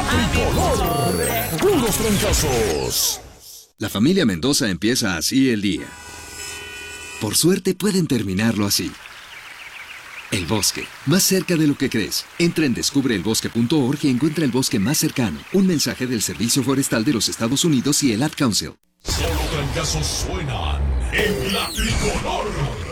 tricolor. Puros trancazos. La familia Mendoza empieza así el día. Por suerte pueden terminarlo así. El bosque, más cerca de lo que crees. Entra en descubreelbosque.org y encuentra el bosque más cercano. Un mensaje del Servicio Forestal de los Estados Unidos y el Ad Council. Solo trancazos suenan en la tricolor.